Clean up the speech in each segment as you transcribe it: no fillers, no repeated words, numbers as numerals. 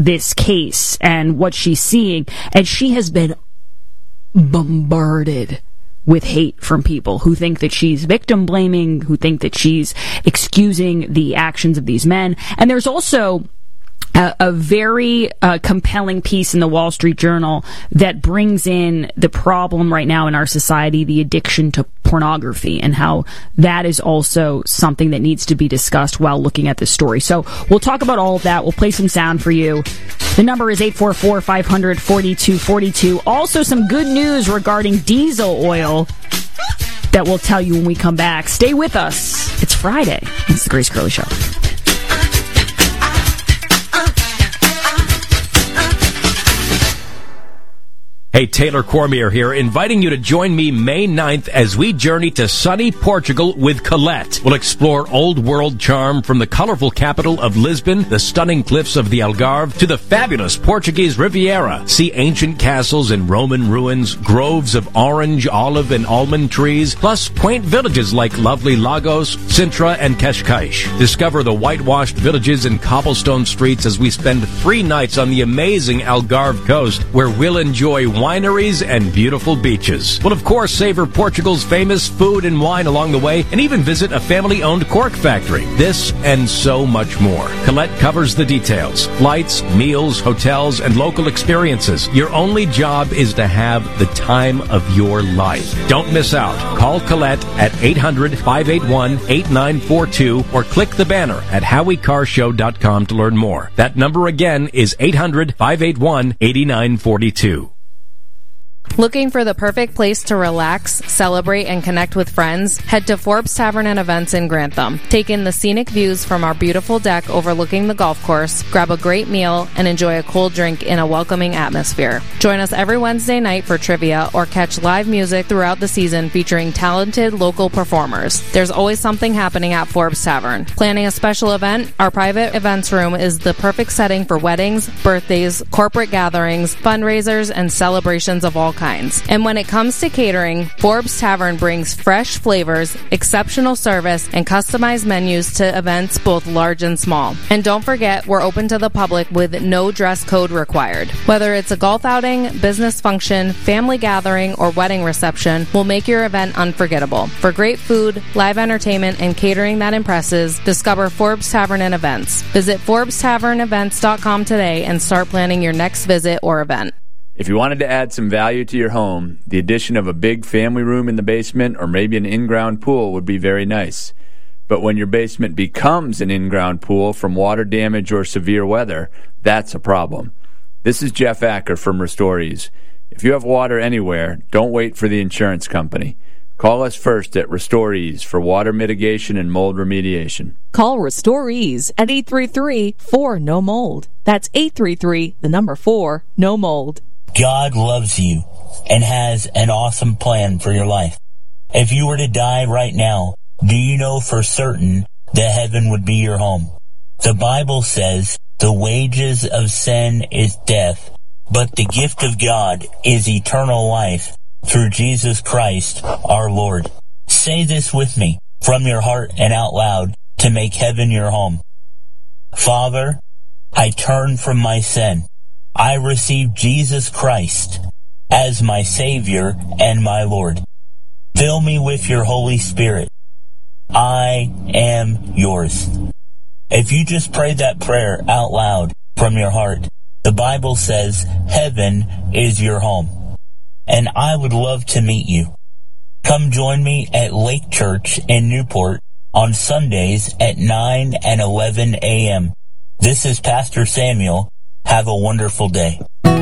this case and what she's seeing, and she has been bombarded with hate from people who think that she's victim blaming, who think that she's excusing the actions of these men. And there's also a very compelling piece in the Wall Street Journal that brings in the problem right now in our society, the addiction to pornography, and how that is also something that needs to be discussed while looking at this story. So we'll talk about all of that. We'll play some sound for you. The number is 844-500-4242. Also some good news regarding diesel oil that we'll tell you when we come back. Stay with us. It's Friday. It's the Grace Curley Show. Hey, Taylor Cormier here, inviting you to join me May 9th as we journey to sunny Portugal with Colette. We'll explore old world charm from the colorful capital of Lisbon, the stunning cliffs of the Algarve, to the fabulous Portuguese Riviera. See ancient castles and Roman ruins, groves of orange, olive, and almond trees, plus quaint villages like lovely Lagos, Sintra, and Cascais. Discover the whitewashed villages and cobblestone streets as we spend 3 nights on the amazing Algarve coast, where we'll enjoy wineries and beautiful beaches. We'll, of course, savor Portugal's famous food and wine along the way, and even visit a family-owned cork factory. This and so much more. Colette covers the details. Flights, meals, hotels, and local experiences. Your only job is to have the time of your life. Don't miss out. Call Colette at 800-581-8942 or click the banner at HowieCarShow.com to learn more. That number again is 800-581-8942. Looking for the perfect place to relax, celebrate, and connect with friends? Head to Forbes Tavern and Events in Grantham. Take in the scenic views from our beautiful deck overlooking the golf course, grab a great meal, and enjoy a cold drink in a welcoming atmosphere. Join us every Wednesday night for trivia or catch live music throughout the season featuring talented local performers. There's always something happening at Forbes Tavern. Planning a special event? Our private events room is the perfect setting for weddings, birthdays, corporate gatherings, fundraisers, and celebrations of all kinds. And when it comes to catering, Forbes Tavern brings fresh flavors, exceptional service, and customized menus to events both large and small. And don't forget, we're open to the public with no dress code required. Whether it's a golf outing, business function, family gathering, or wedding reception, we'll make your event unforgettable. For great food, live entertainment, and catering that impresses, discover Forbes Tavern and Events. Visit ForbesTavernEvents.com today and start planning your next visit or event. If you wanted to add some value to your home, the addition of a big family room in the basement or maybe an in-ground pool would be very nice. But when your basement becomes an in-ground pool from water damage or severe weather, that's a problem. This is Jeff Acker from Restorees. If you have water anywhere, don't wait for the insurance company. Call us first at Restorees for water mitigation and mold remediation. Call Restorees at 833-4-NO-MOLD. That's 833-4-NO-MOLD. God loves you and has an awesome plan for your life. If you were to die right now, do you know for certain that heaven would be your home? The Bible says the wages of sin is death, but the gift of God is eternal life through Jesus Christ our Lord. Say this with me from your heart and out loud to make heaven your home. Father, I turn from my sin. I receive Jesus Christ as my Savior and my Lord. Fill me with your Holy Spirit. I am yours. If you just pray that prayer out loud from your heart, the Bible says heaven is your home. And I would love to meet you. Come join me at Lake Church in Newport on Sundays at 9 and 11 a.m. This is Pastor Samuel. Have a wonderful day.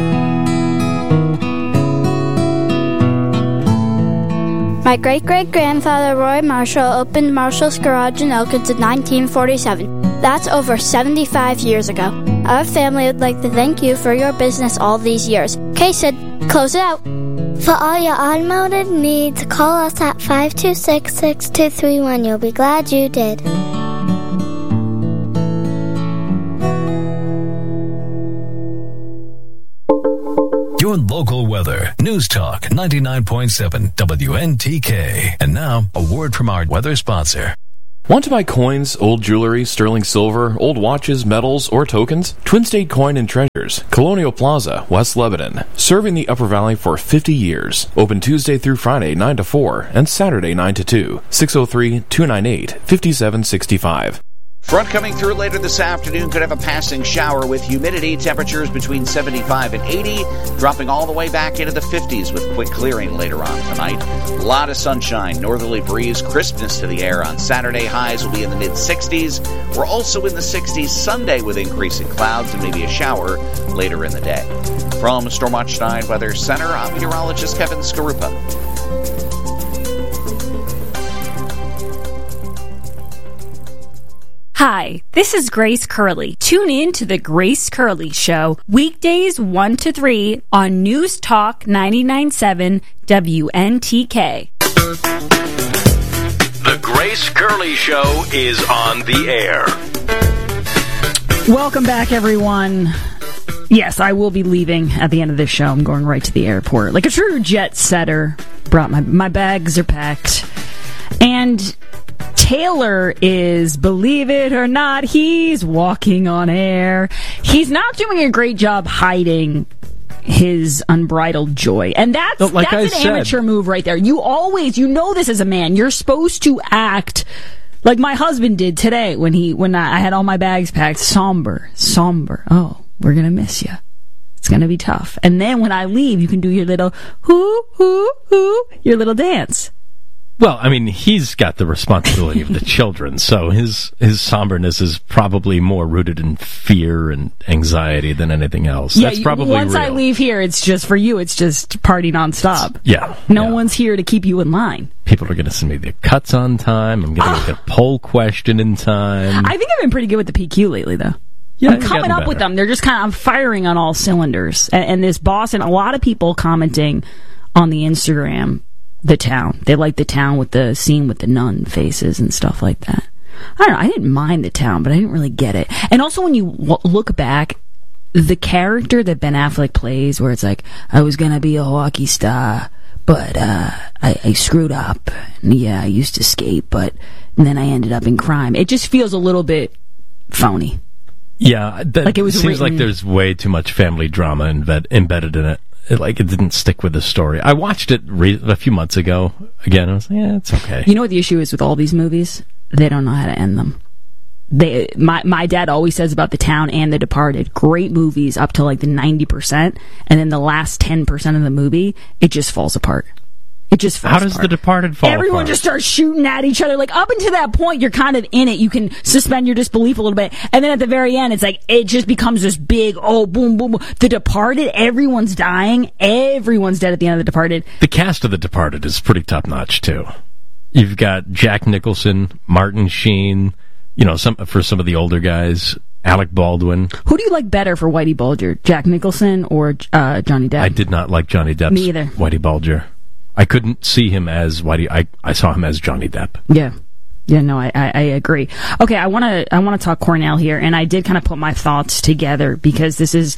My great-great-grandfather Roy Marshall opened Marshall's Garage in Elkins in 1947. That's over 75 years ago. Our family would like to thank you for your business all these years. Okay, Sid, close it out. For all your automotive needs, call us at 526-6231. You'll be glad you did. Your local weather. News Talk 99.7 WNTK. And now, a word from our weather sponsor. Want to buy coins, old jewelry, sterling silver, old watches, medals, or tokens? Twin State Coin and Treasures, Colonial Plaza, West Lebanon. Serving the Upper Valley for 50 years. Open Tuesday through Friday 9 to 4 and Saturday 9 to 2. 603-298-5765. Front coming through later this afternoon could have a passing shower with humidity. Temperatures between 75 and 80, dropping all the way back into the 50s with quick clearing later on tonight. A lot of sunshine, northerly breeze, crispness to the air on Saturday. Highs will be in the mid-60s. We're also in the 60s Sunday with increasing clouds and maybe a shower later in the day. From Stormwatch 9 Weather Center, I'm meteorologist Kevin Skarupa. Hi, this is Grace Curley. Tune in to The Grace Curley Show, weekdays 1 to 3 on News Talk 99.7 WNTK. The Grace Curley Show is on the air. Welcome back, everyone. Yes, I will be leaving at the end of this show. I'm going right to the airport. Like a true jet setter. Brought my bags are packed. And Taylor is, believe it or not, he's walking on air. He's not doing a great job hiding his unbridled joy. And that's an amateur move right there. You know this as a man. You're supposed to act like my husband did today when I had all my bags packed. Somber. Oh, we're going to miss you. It's going to be tough. And then when I leave, you can do your little your little dance. Well, I mean, he's got the responsibility of the children, so his somberness is probably more rooted in fear and anxiety than anything else. Yeah, that's probably once real. I leave here, it's just for you. It's just party nonstop. Yeah. No one's here to keep you in line. People are going to send me their cuts on time. I'm going to get a poll question in time. I think I've been pretty good with the PQ lately, though. Yeah, I'm coming up with them. They're just I'm firing on all cylinders. And this boss, and a lot of people commenting on the Instagram, the town. They like the town with the scene with the nun faces and stuff like that. I don't know. I didn't mind the town, but I didn't really get it. And also when you look back, the character that Ben Affleck plays, where it's like, I was going to be a hockey star, but I screwed up. Yeah, I used to skate, but then I ended up in crime. It just feels a little bit phony. Yeah, like it seems like there's way too much family drama embedded in it. It didn't stick with the story. I watched it a few months ago. Again, I was like, yeah, it's okay. You know what the issue is with all these movies? They don't know how to end them. My dad always says about The Town and The Departed, great movies up to like the 90%, and then the last 10% of the movie, it just falls apart. It just falls apart. How does The Departed fall apart? Everyone just starts shooting at each other. Like, up until that point, you're kind of in it. You can suspend your disbelief a little bit. And then at the very end, it's like, it just becomes this big, boom, boom, boom. The Departed, everyone's dying. Everyone's dead at the end of The Departed. The cast of The Departed is pretty top-notch, too. You've got Jack Nicholson, Martin Sheen, for some of the older guys, Alec Baldwin. Who do you like better for Whitey Bulger, Jack Nicholson or Johnny Depp? I did not like Johnny Depp's Me either. Whitey Bulger. I couldn't see him as Whitey. I saw him as Johnny Depp. Yeah. Yeah, no, I agree. Okay, I want to talk Cornell here, and I did kind of put my thoughts together because this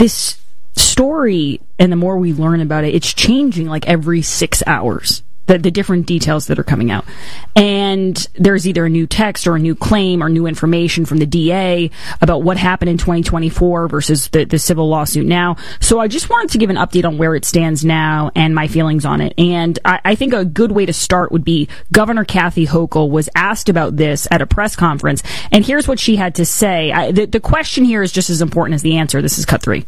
story, and the more we learn about it, it's changing like every 6 hours. The different details that are coming out. And there's either a new text or a new claim or new information from the DA about what happened in 2024 versus the civil lawsuit now. So I just wanted to give an update on where it stands now and my feelings on it. And I think a good way to start would be Governor Kathy Hochul was asked about this at a press conference. And here's what she had to say. The question here is just as important as the answer. This is cut 3.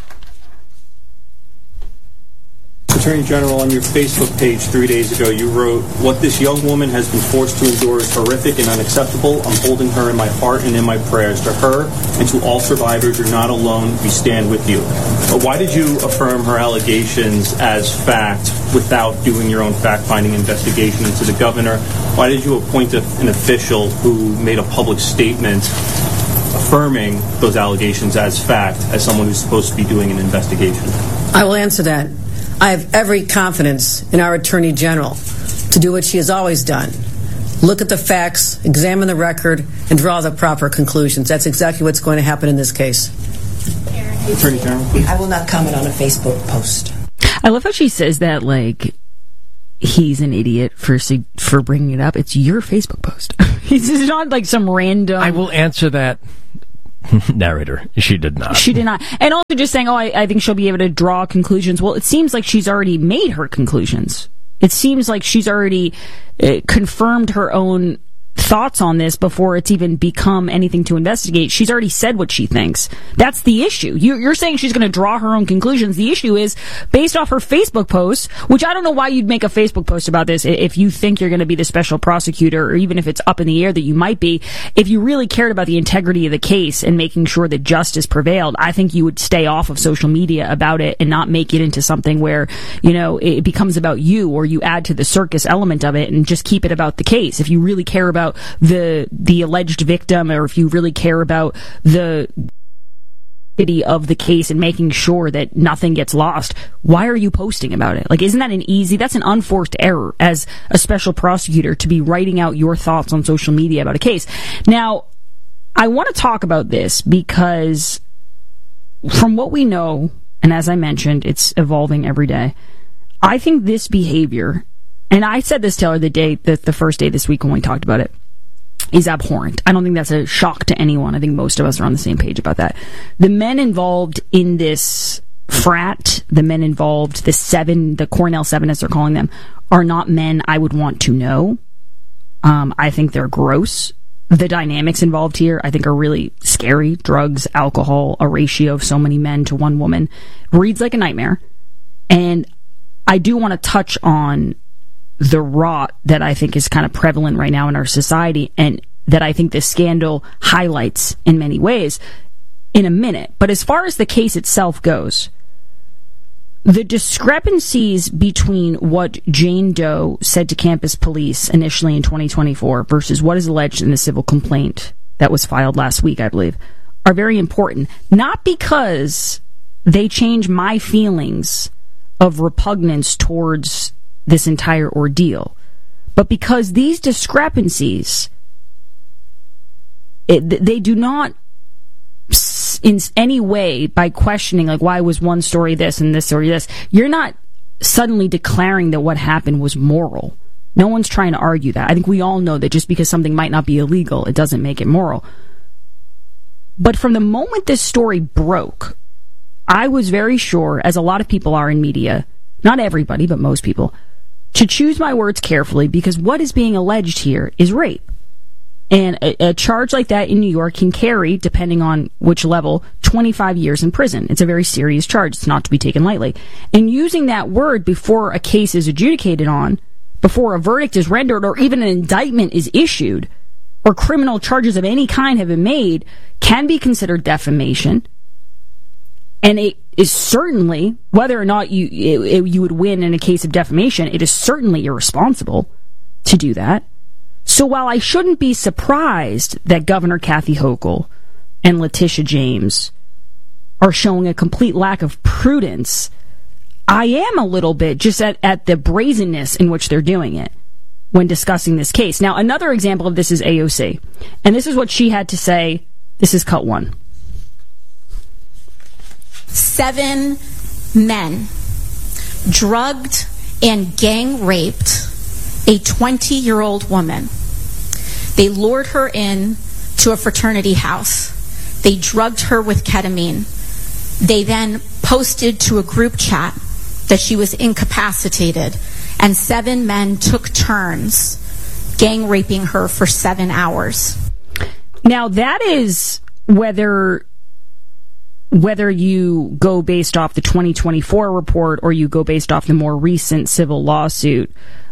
Attorney General, on your Facebook page 3 days ago, you wrote, "What this young woman has been forced to endure is horrific and unacceptable. I'm holding her in my heart and in my prayers. To her and to all survivors, you're not alone. We stand with you." Why did you affirm her allegations as fact without doing your own fact-finding investigation into the governor? Why did you appoint an official who made a public statement affirming those allegations as fact as someone who's supposed to be doing an investigation? I will answer that. I have every confidence in our Attorney General to do what she has always done. Look at the facts, examine the record, and draw the proper conclusions. That's exactly what's going to happen in this case. Attorney General, please. I will not comment on a Facebook post. I love how she says that, like, he's an idiot for bringing it up. It's your Facebook post. This is not like some random... I will answer that. Narrator, she did not. She did not. And also just saying, I think she'll be able to draw conclusions. Well, it seems like she's already made her conclusions. It seems like she's already confirmed her own thoughts on this before it's even become anything to investigate. She's already said what she thinks. That's the issue. You're saying she's going to draw her own conclusions. The issue is based off her Facebook post, which I don't know why you'd make a Facebook post about this if you think you're going to be the special prosecutor, or even if it's up in the air that you might be. If you really cared about the integrity of the case and making sure that justice prevailed, I think you would stay off of social media about it and not make it into something where, it becomes about you, or you add to the circus element of it and just keep it about the case. If you really care about the alleged victim, or if you really care about the of the case and making sure that nothing gets lost, why are you posting about it? Like, isn't that that's an unforced error as a special prosecutor, to be writing out your thoughts on social media about a case? Now, I want to talk about this because from what we know, and as I mentioned, it's evolving every day, I think this behavior, and I said this, Taylor, the first day this week when we talked about it, is abhorrent. I don't think that's a shock to anyone. I think most of us are on the same page about that. The men involved in this frat, the men involved, the Cornell 7, as they're calling them, are not men I would want to know. I think they're gross. The dynamics involved here, I think, are really scary. Drugs, alcohol, a ratio of so many men to one woman reads like a nightmare. And I do want to touch on the rot that I think is kind of prevalent right now in our society, and that I think this scandal highlights in many ways, in a minute. But as far as the case itself goes, the discrepancies between what Jane Doe said to campus police initially in 2024 versus what is alleged in the civil complaint that was filed last week, I believe, are very important. Not because they change my feelings of repugnance towards this entire ordeal, but because these discrepancies, they do not in any way, by questioning, like, why was one story this and this story this, you're not suddenly declaring that what happened was moral. No one's trying to argue that. I think we all know that just because something might not be illegal, it doesn't make it moral. But from the moment this story broke, I was very sure, as a lot of people are in media, not everybody, but most people, to choose my words carefully, because what is being alleged here is rape. And a charge like that in New York can carry, depending on which level, 25 years in prison. It's a very serious charge. It's not to be taken lightly. And using that word before a case is adjudicated on, before a verdict is rendered, or even an indictment is issued, or criminal charges of any kind have been made, can be considered defamation. And it is certainly, whether or not you would win in a case of defamation, it is certainly irresponsible to do that. So while I shouldn't be surprised that Governor Kathy Hochul and Letitia James are showing a complete lack of prudence, I am a little bit just at the brazenness in which they're doing it when discussing this case. Now, another example of this is AOC. And this is what she had to say. This is cut one. 7 men drugged and gang raped a 20-year-old woman. They lured her in to a fraternity house. They drugged her with ketamine. They then posted to a group chat that she was incapacitated, and 7 men took turns gang raping her for 7 hours. Now, that is whether you go based off the 2024 report or you go based off the more recent civil lawsuit.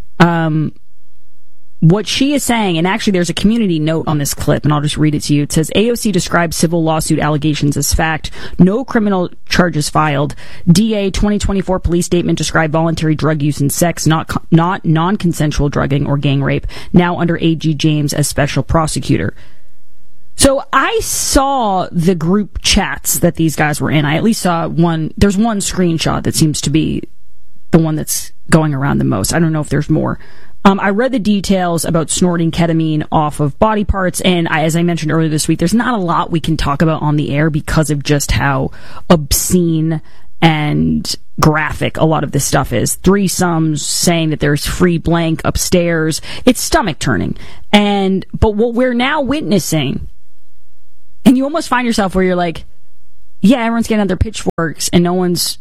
What she is saying, and actually there's a community note on this clip, and I'll just read it to you. It says, AOC describes civil lawsuit allegations as fact. No criminal charges filed. DA 2024 police statement described voluntary drug use and sex, not non-consensual drugging or gang rape. Now under AG James as special prosecutor. So I saw the group chats that these guys were in. I at least saw one. There's one screenshot that seems to be the one that's going around the most. I don't know if there's more. I read the details about snorting ketamine off of body parts, and as I mentioned earlier this week, there's not a lot we can talk about on the air because of just how obscene and graphic a lot of this stuff is. Threesomes, saying that there's free blank upstairs. It's stomach turning. But what we're now witnessing, and you almost find yourself where you're like, yeah, everyone's getting out their pitchforks and no one's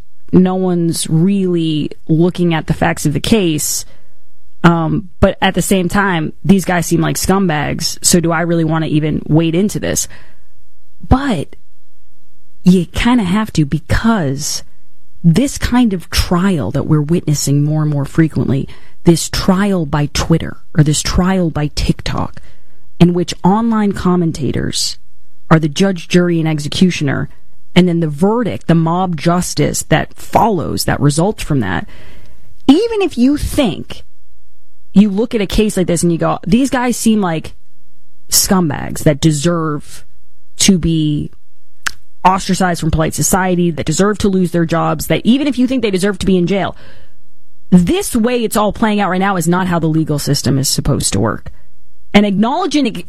really looking at the facts of the case. But at the same time, these guys seem like scumbags. So do I really want to even wade into this? But you kind of have to, because this kind of trial that we're witnessing more and more frequently, this trial by Twitter or this trial by TikTok, in which online commentators are the judge, jury, and executioner, and then the verdict, the mob justice that follows, that results from that. Even if you think, you look at a case like this and you go, these guys seem like scumbags that deserve to be ostracized from polite society, that deserve to lose their jobs, that even if you think they deserve to be in jail, this way it's all playing out right now is not how the legal system is supposed to work. And acknowledging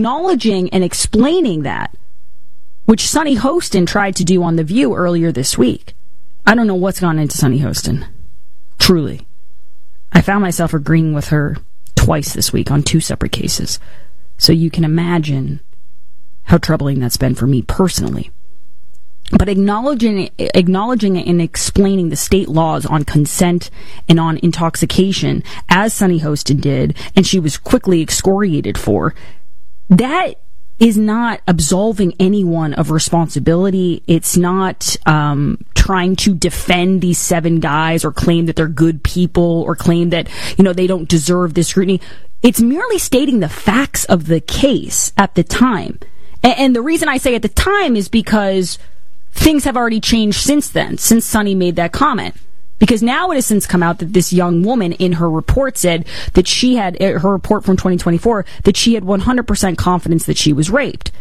and explaining that, which Sunny Hostin tried to do on The View earlier this week. I don't know what's gone into Sunny Hostin. Truly. I found myself agreeing with her twice this week on 2 separate cases. So you can imagine how troubling that's been for me personally. But acknowledging and explaining the state laws on consent and on intoxication, as Sunny Hostin did, and she was quickly excoriated for, that is not absolving anyone of responsibility. It's not trying to defend these 7 guys or claim that they're good people or claim that, they don't deserve this scrutiny. It's merely stating the facts of the case at the time. And the reason I say at the time is because things have already changed since then, since Sunny made that comment. Because now it has since come out that this young woman in her report said that she had, her report from 2024, that she had 100% confidence that she was raped.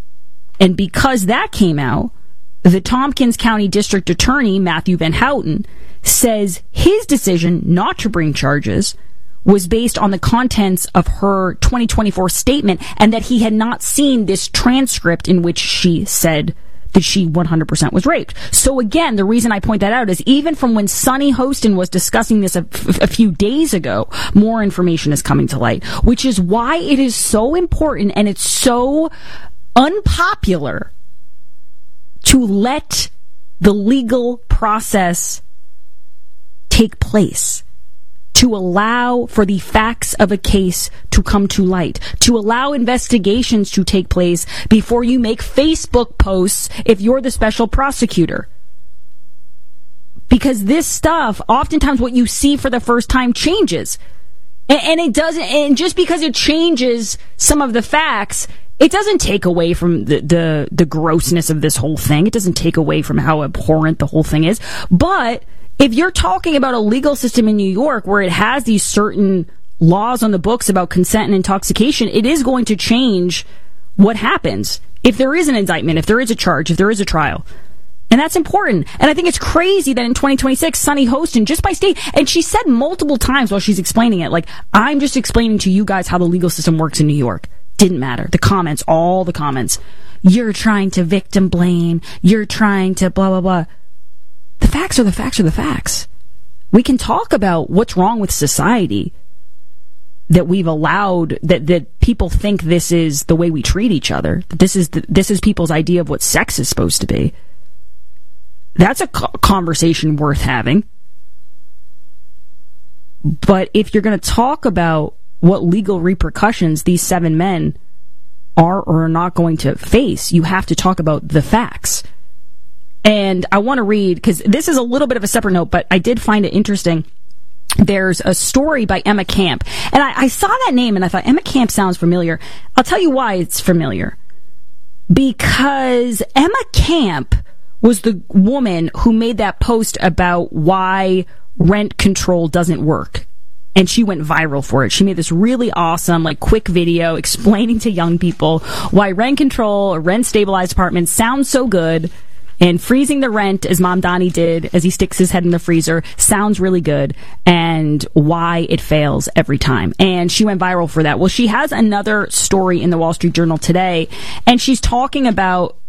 And because that came out, the Tompkins County District Attorney, Matthew Van Houten, says his decision not to bring charges was based on the contents of her 2024 statement, and that he had not seen this transcript in which she said that she 100% was raped. So again, the reason I point that out is even from when Sunny Hostin was discussing this a few days ago, more information is coming to light, which is why it is so important and it's so unpopular to let the legal process take place, to allow for the facts of a case to come to light, to allow investigations to take place before you make Facebook posts if you're the special prosecutor. Because this stuff, oftentimes what you see for the first time changes. And it doesn't, and just because it changes some of the facts, it doesn't take away from the grossness of this whole thing. It doesn't take away from how abhorrent the whole thing is. But if you're talking about a legal system in New York where it has these certain laws on the books about consent and intoxication, it is going to change what happens if there is an indictment, if there is a charge, if there is a trial. And that's important. And I think it's crazy that in 2026, Sunny Hostin, just by state, and she said multiple times while she's explaining it, like, I'm just explaining to you guys how the legal system works in New York. Didn't matter. The comments, all the comments. You're trying to victim blame. You're trying to blah, blah, blah. The facts are the facts are the facts. We can talk about what's wrong with society, that we've allowed, that people think this is the way we treat each other. This is people's idea of what sex is supposed to be. That's a conversation worth having. But if you're going to talk about what legal repercussions these 7 men are or are not going to face, you have to talk about the facts. And I want to read, because this is a little bit of a separate note, but I did find it interesting. There's a story by Emma Camp. And I saw that name and I thought, Emma Camp sounds familiar. I'll tell you why it's familiar. Because Emma Camp was the woman who made that post about why rent control doesn't work. And she went viral for it. She made this really awesome, quick video explaining to young people why rent control or rent stabilized apartments sounds so good. And freezing the rent, as Mom Donnie did, as he sticks his head in the freezer, sounds really good, and why it fails every time. And she went viral for that. Well, she has another story in the Wall Street Journal today, and she's talking about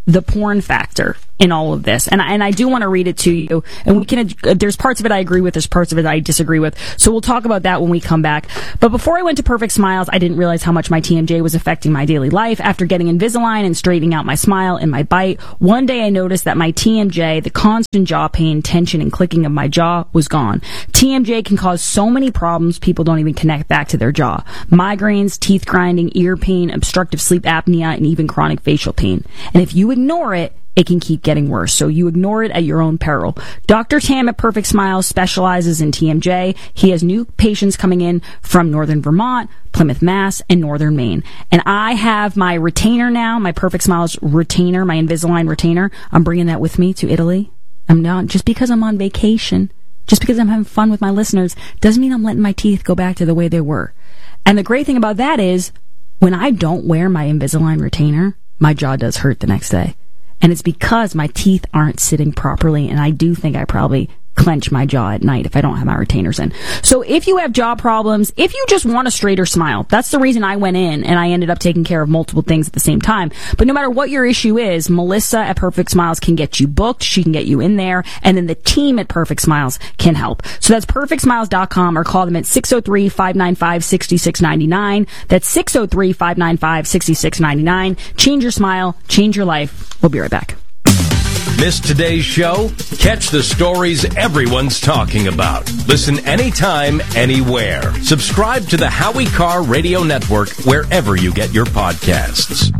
the porn factor in all of this. And I do want to read it to you. And we can, there's parts of it I agree with, there's parts of it I disagree with. So we'll talk about that when we come back. But before I went to Perfect Smiles, I didn't realize how much my TMJ was affecting my daily life. After getting Invisalign and straightening out my smile and my bite, one day I noticed that my TMJ, the constant jaw pain, tension, and clicking of my jaw was gone. TMJ can cause so many problems people don't even connect back to their jaw. Migraines, teeth grinding, ear pain, obstructive sleep apnea, and even chronic facial pain. And if you ignore it, it can keep getting worse. So you ignore it at your own peril. Dr. Tam at Perfect Smiles specializes in TMJ. He has new patients coming in from Northern Vermont, Plymouth, Mass, and Northern Maine. And I have my retainer now, my Perfect Smiles retainer, my Invisalign retainer. I'm bringing that with me to Italy. I'm not, just because I'm on vacation, just because I'm having fun with my listeners, doesn't mean I'm letting my teeth go back to the way they were. And the great thing about that is, when I don't wear my Invisalign retainer, my jaw does hurt the next day. And it's because my teeth aren't sitting properly, and I do think I probably clench my jaw at night if I don't have my retainers in. So if you have jaw problems, if you just want a straighter smile, that's the reason I went in and I ended up taking care of multiple things at the same time. But no matter what your issue is, Melissa at Perfect Smiles can get you booked. She can get you in there, and then the team at Perfect Smiles can help. So that's perfectsmiles.com, or call them at 603-595-6699. That's 603-595-6699. Change your smile, change your life. We'll be right back. Missed today's show? Catch the stories everyone's talking about. Listen anytime, anywhere. Subscribe to the Howie Carr Radio Network wherever you get your podcasts.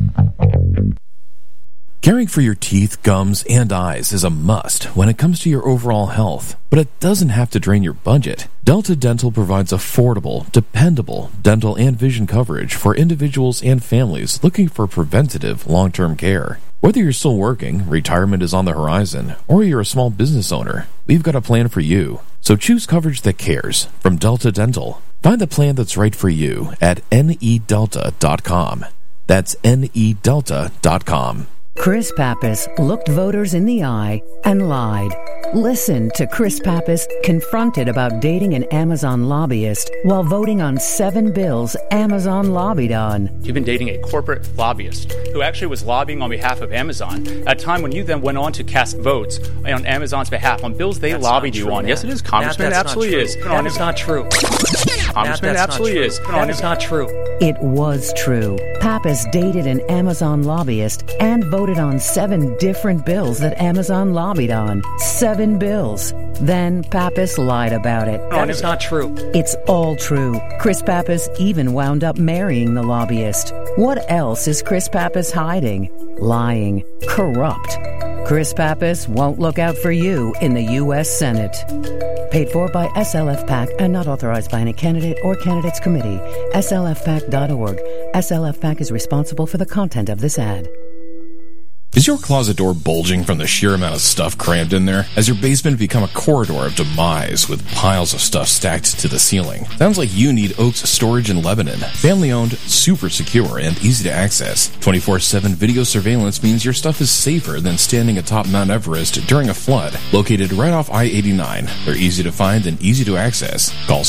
Caring for your teeth, gums, and eyes is a must when it comes to your overall health, but it doesn't have to drain your budget. Delta Dental provides affordable, dependable dental and vision coverage for individuals and families looking for preventative long-term care. Whether you're still working, retirement is on the horizon, or you're a small business owner, we've got a plan for you. So choose coverage that cares from Delta Dental. Find the plan that's right for you at nedelta.com. That's nedelta.com. Chris Pappas looked voters in the eye and lied. Listen to Chris Pappas confronted about dating an Amazon lobbyist while voting on 7 bills Amazon lobbied on. You've been dating a corporate lobbyist who actually was lobbying on behalf of Amazon at a time when you then went on to cast votes on Amazon's behalf on bills they lobbied you on. Yes, it is, Congressman. It absolutely is. That is not true. Congressman, it absolutely is. That is not true. It was true. Pappas dated an Amazon lobbyist and voted on 7 different bills that Amazon lobbied on. 7 bills. Then Pappas lied about it. That is not true. It's all true. Chris Pappas even wound up marrying the lobbyist. What else is Chris Pappas hiding? Lying. Corrupt. Chris Pappas won't look out for you in the U.S. Senate. Paid for by SLF PAC and not authorized by any candidate or candidates committee. SLFPAC.org. SLF PAC is responsible for the content of this ad. Is your closet door bulging from the sheer amount of stuff crammed in there? Has your basement become a corridor of demise with piles of stuff stacked to the ceiling? Sounds like you need Oaks Storage in Lebanon. Family owned, super secure, and easy to access. 24/7 video surveillance means your stuff is safer than standing atop Mount Everest during a flood. Located right off I-89, they're easy to find and easy to access. Call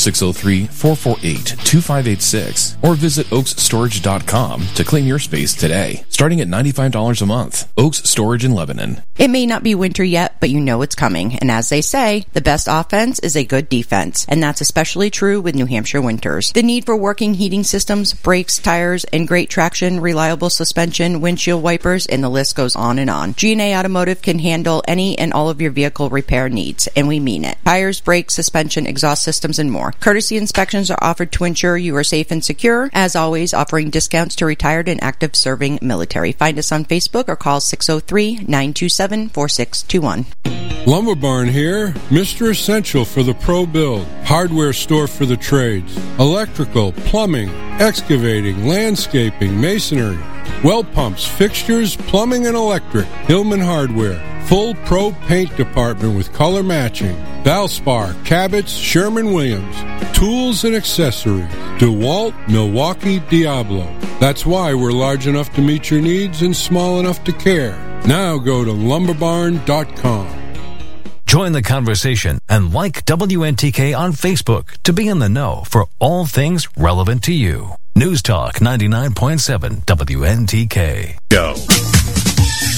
603-448-2586 or visit oaksstorage.com to claim your space today, starting at $95 a month. Oaks Storage in Lebanon. It may not be winter yet, but you know it's coming. And as they say, the best offense is a good defense. And that's especially true with New Hampshire winters. The need for working heating systems, brakes, tires, and great traction, reliable suspension, windshield wipers, and the list goes on and on. G&A Automotive can handle any and all of your vehicle repair needs, and we mean it. Tires, brakes, suspension, exhaust systems, and more. Courtesy inspections are offered to ensure you are safe and secure. As always, offering discounts to retired and active serving military. Find us on Facebook or call 603-927-4621. Lumber Barn here, Mr. Essential for the pro build. Hardware store for the trades. Electrical, plumbing, excavating, landscaping, masonry. Well pumps, fixtures, plumbing and electric. Hillman Hardware. Full pro paint department with color matching. Valspar, Cabot's, Sherman-Williams. Tools and accessories. DeWalt, Milwaukee, Diablo. That's why we're large enough to meet your needs and small enough to care. Now go to lumberbarn.com. Join the conversation and like WNTK on Facebook to be in the know for all things relevant to you. News Talk 99.7 WNTK. Go.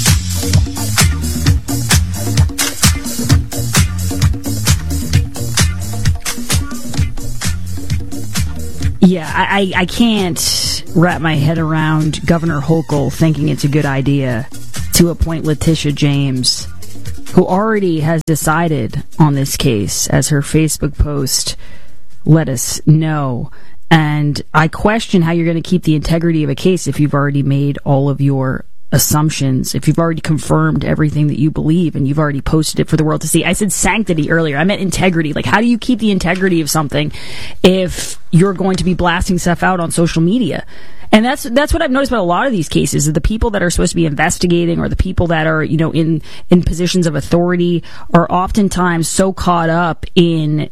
Yeah, I can't wrap my head around Governor Hochul thinking it's a good idea to appoint Letitia James, who already has decided on this case, as her Facebook post let us know. And I question how you're going to keep the integrity of a case if you've already made all of your assumptions, if you've already confirmed everything that you believe and you've already posted it for the world to see. I said sanctity earlier. I meant integrity. Like, how do you keep the integrity of something if you're going to be blasting stuff out on social media? And that's what I've noticed about a lot of these cases, is the people that are supposed to be investigating, or the people that are, you know, in positions of authority, are oftentimes so caught up in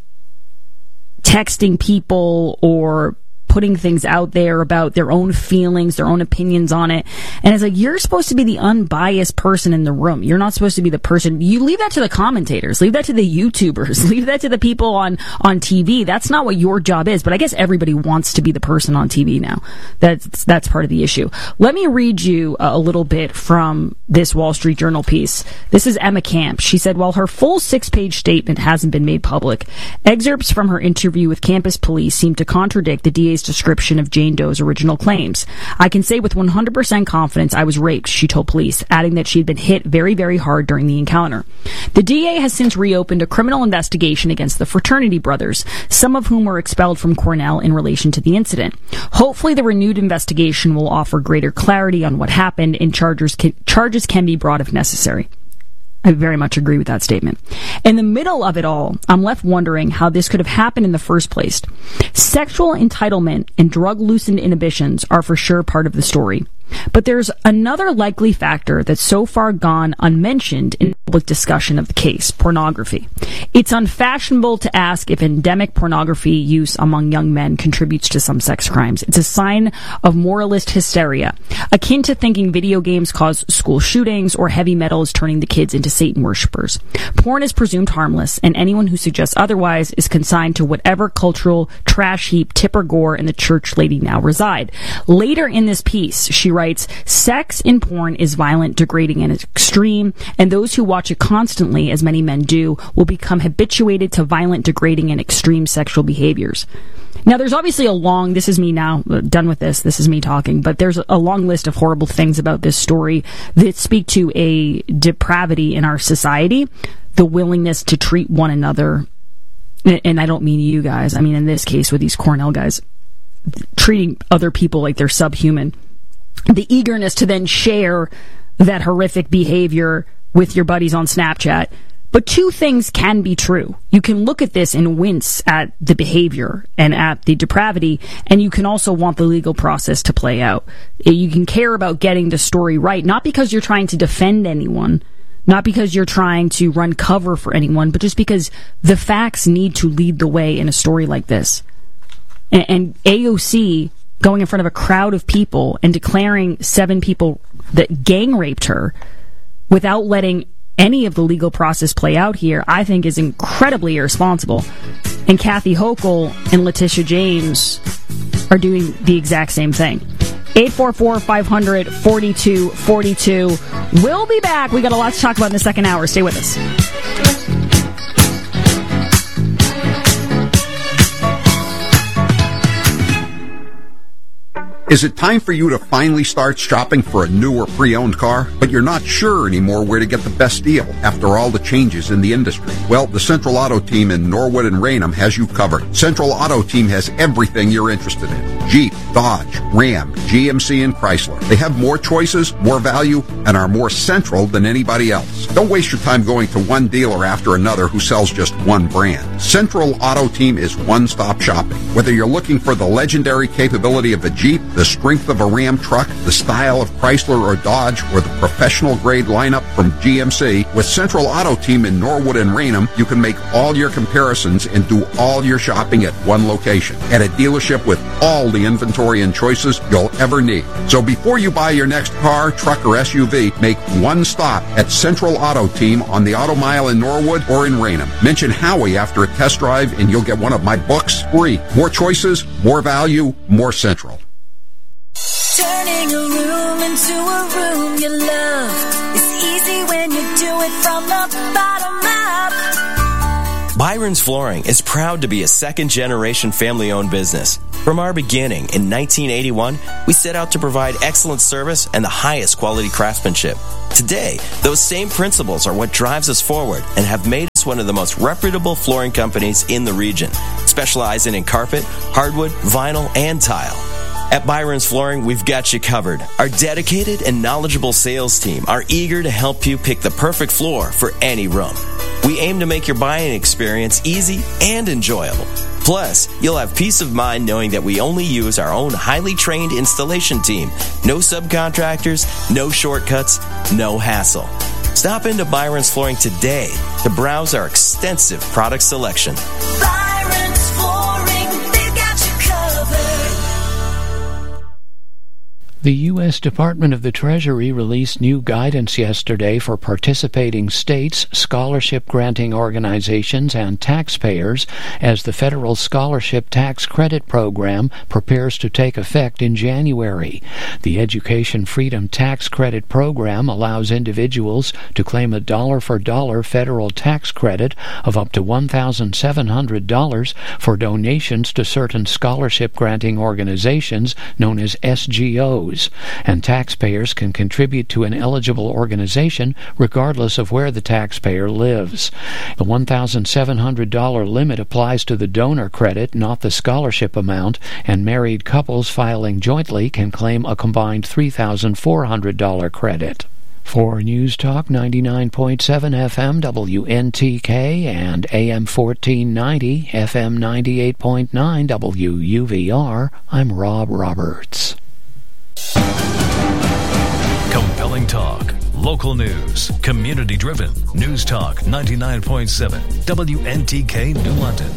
texting people or putting things out there about their own feelings, their own opinions on it. And it's like, you're supposed to be the unbiased person in the room. You're not supposed to be the person. You leave that to the commentators, leave that to the YouTubers, leave that to the people on TV. That's not what your job is. But I guess everybody wants to be the person on TV now. That's part of the issue. Let me read you a little bit from this Wall Street Journal piece. This is Emma Camp. She said, while her full 6-page statement hasn't been made public, excerpts from her interview with campus police seem to contradict the DA's description of Jane Doe's original claims. I can say with 100% confidence I was raped, she told police, adding that she had been hit very, very hard during the encounter. The DA has since reopened a criminal investigation against the fraternity brothers, some of whom were expelled from Cornell in relation to the incident. Hopefully the renewed investigation will offer greater clarity on what happened, and charges can be brought if necessary. I very much agree with that statement. In the middle of it all, I'm left wondering how this could have happened in the first place. Sexual entitlement and drug-loosened inhibitions are for sure part of the story. But there's another likely factor that's so far gone unmentioned in public discussion of the case: pornography. It's unfashionable to ask if endemic pornography use among young men contributes to some sex crimes. It's a sign of moralist hysteria, akin to thinking video games cause school shootings or heavy metal is turning the kids into Satan worshippers. Porn is presumed harmless, and anyone who suggests otherwise is consigned to whatever cultural trash heap Tipper Gore and the church lady now reside. Later in this piece, she writes, sex in porn is violent, degrading, and extreme, and those who watch it constantly, as many men do, will become habituated to violent, degrading, and extreme sexual behaviors. Now, there's obviously this is me now, done with this is me talking, but there's a long list of horrible things about this story that speak to a depravity in our society, the willingness to treat one another, and I don't mean you guys, I mean in this case with these Cornell guys, treating other people like they're subhuman. The eagerness to then share that horrific behavior with your buddies on Snapchat. But two things can be true. You can look at this and wince at the behavior and at the depravity, and you can also want the legal process to play out. You can care about getting the story right, not because you're trying to defend anyone, not because you're trying to run cover for anyone, but just because the facts need to lead the way in a story like this. And AOC going in front of a crowd of people and declaring 7 people that gang raped her without letting any of the legal process play out here, I think is incredibly irresponsible. And Kathy Hochul and Letitia James are doing the exact same thing. 844-500-4242. We'll be back. We got a lot to talk about in the second hour. Stay with us. Is it time for you to finally start shopping for a new or pre-owned car, but you're not sure anymore where to get the best deal after all the changes in the industry? Well, the Central Auto Team in Norwood and Raynham has you covered. Central Auto Team has everything you're interested in: Jeep, Dodge, Ram, GMC, and Chrysler. They have more choices, more value, and are more central than anybody else. Don't waste your time going to one dealer after another who sells just one brand. Central Auto Team is one-stop shopping. Whether you're looking for the legendary capability of a Jeep, the strength of a Ram truck, the style of Chrysler or Dodge, or the professional-grade lineup from GMC, with Central Auto Team in Norwood and Raynham, you can make all your comparisons and do all your shopping at one location, at a dealership with all the inventory and choices you'll ever need. So before you buy your next car, truck, or SUV, make one stop at Central Auto Team on the Auto Mile in Norwood or in Raynham. Mention Howie after a test drive and you'll get one of my books free. More choices, more value, more Central. Turning a room into a room you love is easy know it from the bottom up. Byron's Flooring is proud to be a second-generation family-owned business. From our beginning in 1981, we set out to provide excellent service and the highest quality craftsmanship. Today, those same principles are what drives us forward and have made us one of the most reputable flooring companies in the region, specializing in carpet, hardwood, vinyl, and tile. At Byron's Flooring, we've got you covered. Our dedicated and knowledgeable sales team are eager to help you pick the perfect floor for any room. We aim to make your buying experience easy and enjoyable. Plus, you'll have peace of mind knowing that we only use our own highly trained installation team. No subcontractors, no shortcuts, no hassle. Stop into Byron's Flooring today to browse our extensive product selection. Byron's Flooring, they've got you covered. The U.S. Department of the Treasury released new guidance yesterday for participating states, scholarship-granting organizations, and taxpayers as the Federal Scholarship Tax Credit Program prepares to take effect in January. The Education Freedom Tax Credit Program allows individuals to claim a dollar-for-dollar federal tax credit of up to $1,700 for donations to certain scholarship-granting organizations known as SGOs. And taxpayers can contribute to an eligible organization regardless of where the taxpayer lives. The $1,700 limit applies to the donor credit, not the scholarship amount, and married couples filing jointly can claim a combined $3,400 credit. For News Talk 99.7 FM WNTK and AM 1490 FM 98.9 WUVR, I'm Rob Roberts. Compelling talk, local news, community-driven. News Talk 99.7 WNTK New London.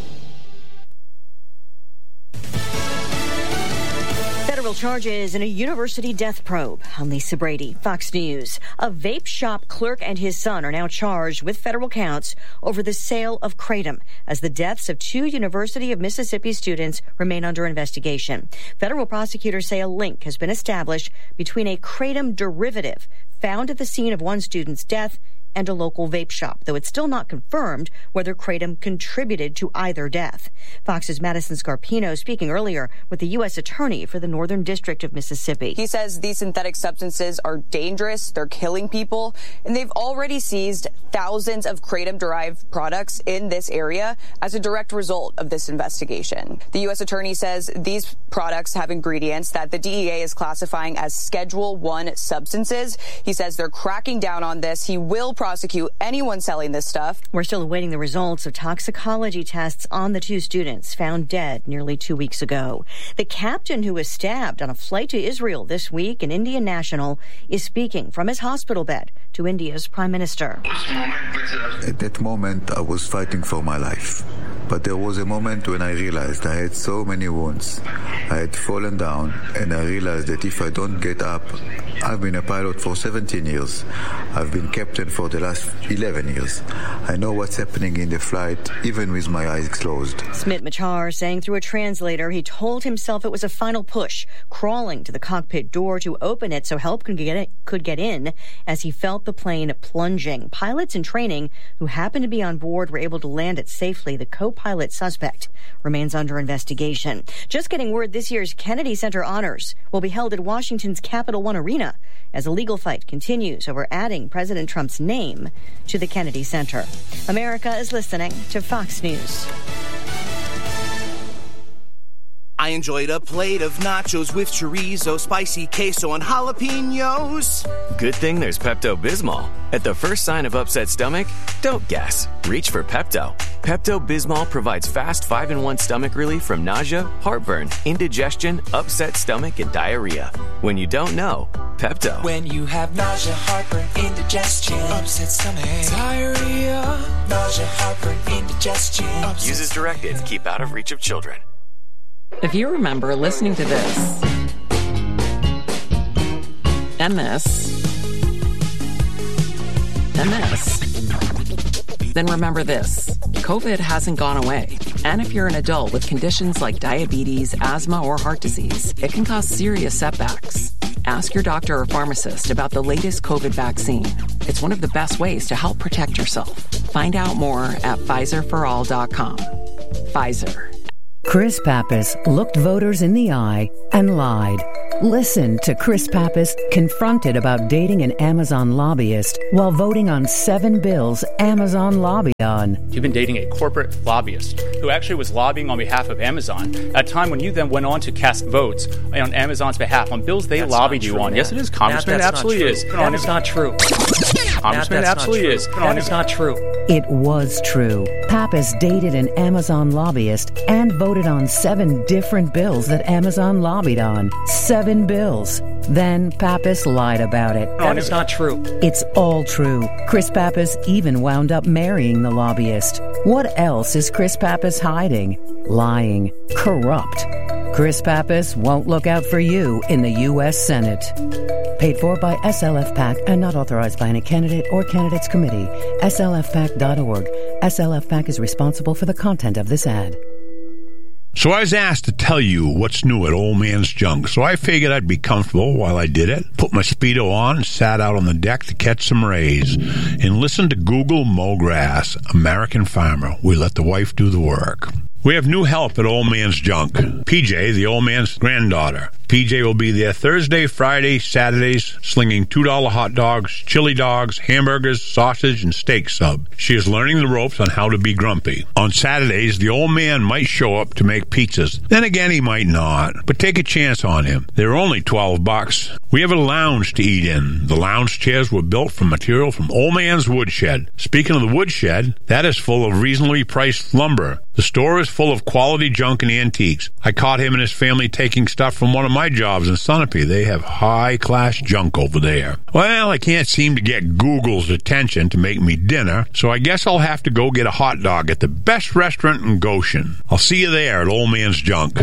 Federal charges in a university death probe. I'm Lisa Brady, Fox News. A vape shop clerk and his son are now charged with federal counts over the sale of kratom, as the deaths of 2 University of Mississippi students remain under investigation. Federal prosecutors say a link has been established between a kratom derivative found at the scene of one student's death and a local vape shop, though it's still not confirmed whether kratom contributed to either death. Fox's Madison Scarpino speaking earlier with the U.S. Attorney for the Northern District of Mississippi. He says these synthetic substances are dangerous, they're killing people, and they've already seized thousands of kratom-derived products in this area as a direct result of this investigation. The U.S. Attorney says these products have ingredients that the DEA is classifying as Schedule 1 substances. He says they're cracking down on this. He will prosecute anyone selling this stuff. We're still awaiting the results of toxicology tests on the 2 students found dead nearly 2 weeks ago. The captain who was stabbed on a flight to Israel this week, an Indian national, is speaking from his hospital bed to India's prime minister. At that moment, I was fighting for my life. But there was a moment when I realized I had so many wounds. I had fallen down, and I realized that if I don't get up, I've been a pilot for 17 years. I've been captain for the last 11 years. I know what's happening in the flight, even with my eyes closed. Smit Machar saying through a translator he told himself it was a final push, crawling to the cockpit door to open it so help could get in as he felt the plane plunging. Pilots in training who happened to be on board were able to land it safely. The co-pilot suspect remains under investigation. Just getting word this year's Kennedy Center Honors will be held at Washington's Capital One Arena as a legal fight continues over adding President Trump's name to the Kennedy Center. America is listening to Fox News. I enjoyed a plate of nachos with chorizo, spicy queso, and jalapenos. Good thing there's Pepto-Bismol. At the first sign of upset stomach, don't guess. Reach for Pepto. Pepto-Bismol provides fast 5-in-1 stomach relief from nausea, heartburn, indigestion, upset stomach, and diarrhea. When you don't know, Pepto. When you have nausea, heartburn, indigestion, upset stomach, diarrhea, nausea, heartburn, indigestion. Use as directed to keep out of reach of children. If you remember listening to this, and this, then remember this. COVID hasn't gone away. And if you're an adult with conditions like diabetes, asthma, or heart disease, it can cause serious setbacks. Ask your doctor or pharmacist about the latest COVID vaccine. It's one of the best ways to help protect yourself. Find out more at PfizerForAll.com. Pfizer. Chris Pappas looked voters in the eye and lied. Listen to Chris Pappas confronted about dating an Amazon lobbyist while voting on 7 bills Amazon lobbied on. You've been dating a corporate lobbyist who actually was lobbying on behalf of Amazon at a time when you then went on to cast votes on Amazon's behalf on bills they lobbied you on. Yes, it is, Congressman. It absolutely is. That is not true. Congressman, it absolutely is. That is not true. It was true. Pappas dated an Amazon lobbyist and voted on 7 different bills that Amazon lobbied on. 7 bills. Then Pappas lied about it. That is not true. It's all true. Chris Pappas even wound up marrying the lobbyist. What else is Chris Pappas hiding? Lying. Corrupt. Chris Pappas won't look out for you in the U.S. Senate. Paid for by SLF PAC and not authorized by any candidate or candidates committee. SLFPAC.org. SLF PAC is responsible for the content of this ad. So I was asked to tell you what's new at Old Man's Junk, so I figured I'd be comfortable while I did it. Put my Speedo on and sat out on the deck to catch some rays. And listen to Google Mograss, American Farmer. We let the wife do the work. We have new help at Old Man's Junk. PJ, the old man's granddaughter. PJ will be there Thursday, Friday, Saturdays, slinging $2 hot dogs, chili dogs, hamburgers, sausage, and steak sub. She is learning the ropes on how to be grumpy. On Saturdays, the old man might show up to make pizzas. Then again, he might not. But take a chance on him. They're only $12. We have a lounge to eat in. The lounge chairs were built from material from Old Man's Woodshed. Speaking of the woodshed, that is full of reasonably priced lumber. The store is full of quality junk and antiques. I caught him and his family taking stuff from one of my jobs in Sunapee. They have high-class junk over there. Well, I can't seem to get Google's attention to make me dinner, so I guess I'll have to go get a hot dog at the best restaurant in Goshen. I'll see you there at Old Man's Junk.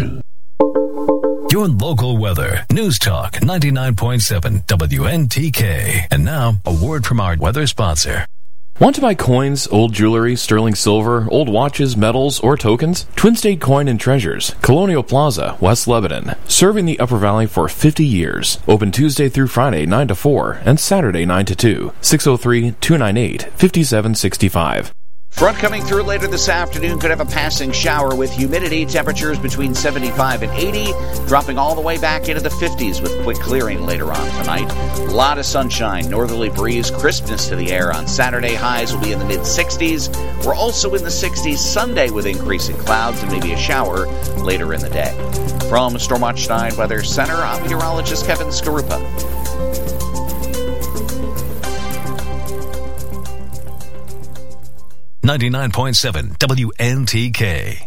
Your local weather. News Talk 99.7 WNTK. And now, a word from our weather sponsor. Want to buy coins, old jewelry, sterling silver, old watches, medals, or tokens? Twin State Coin and Treasures, Colonial Plaza, West Lebanon. Serving the Upper Valley for 50 years. Open Tuesday through Friday 9 to 4 and Saturday 9 to 2. 603-298-5765. Front coming through later this afternoon could have a passing shower with humidity. Temperatures between 75 and 80, dropping all the way back into the 50s with quick clearing later on tonight. A lot of sunshine, northerly breeze, crispness to the air on Saturday. Highs will be in the mid-60s. We're also in the 60s Sunday with increasing clouds and maybe a shower later in the day. From Stormwatch 9 Weather Center, I'm meteorologist Kevin Skarupa. 99.7 WNTK.